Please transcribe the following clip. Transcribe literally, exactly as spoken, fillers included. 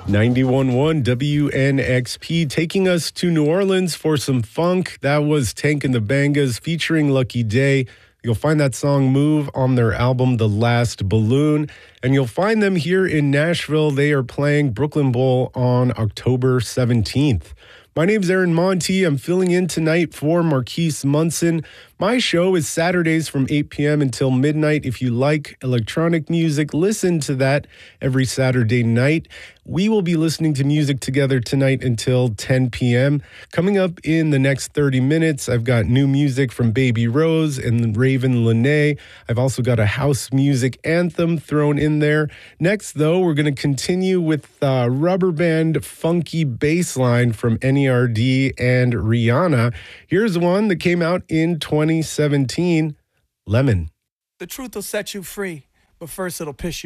ninety-one point one W N X P taking us to New Orleans for some funk. That was Tank and the Bangas featuring Lucky Day. You'll find that song Move on their album The Last Balloon. And you'll find them here in Nashville. They are playing Brooklyn Bowl on October seventeenth. My name's Aaron Monty. I'm filling in tonight for Marquise Munson. My show is Saturdays from eight p.m. until midnight. If you like electronic music, listen to that every Saturday night. We will be listening to music together tonight until ten p.m. Coming up in the next thirty minutes, I've got new music from Baby Rose and Raven Lenae. I've also got a house music anthem thrown in there. Next, though, we're going to continue with uh, Rubber Band Funky Bassline from N E R D and Rihanna. Here's one that came out in twenty seventeen, Lemon. The truth will set you free, but first it'll piss you